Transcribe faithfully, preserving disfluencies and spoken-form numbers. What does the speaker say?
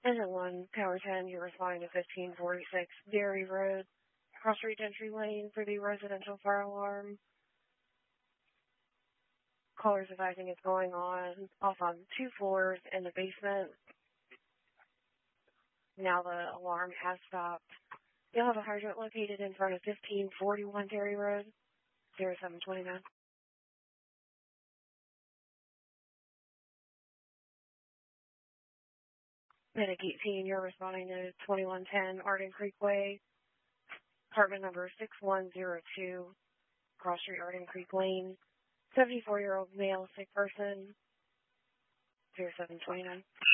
Engine one, Tower ten, you're responding to fifteen forty-six Dairy Road, cross street entry lane for the residential fire alarm. Callers advising it's going on off on two floors in the basement. Now the alarm has stopped. You'll have a hydrant located in front of fifteen forty-one Dairy Road, zero seven twenty-nine. Medic eighteen, you're responding to twenty-one ten Arden Creek Way, apartment number six one zero two, Cross Street, Arden Creek Lane, seventy-four-year-old male sick person, zero seven twenty-nine.